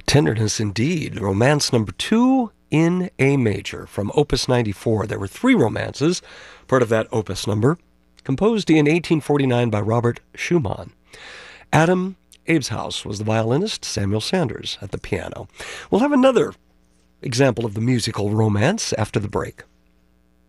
Tenderness indeed. Romance number 2 in A major from Opus 94. There were 3 romances, part of that opus number, composed in 1849 by Robert Schumann. Adam Abeshouse was the violinist, Samuel Sanders at the piano. We'll have another example of the musical romance after the break.